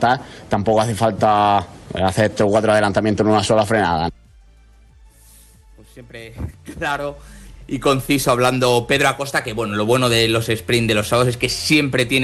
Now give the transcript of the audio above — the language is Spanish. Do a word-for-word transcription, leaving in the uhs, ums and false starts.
adelantar, tampoco hace falta hacer tres o cuatro adelantamientos en una sola frenada. Pues siempre claro y conciso hablando Pedro Acosta, que bueno, lo bueno de los sprint de los sábados es que siempre tiene